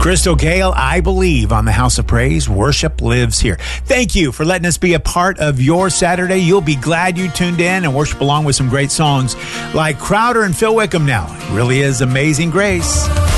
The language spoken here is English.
Crystal Gale, I believe, on the House of Praise. Worship lives here. Thank you for letting us be a part of your Saturday. You'll be glad you tuned in and worship along with some great songs like Crowder and Phil Wickham now. It really is Amazing Grace.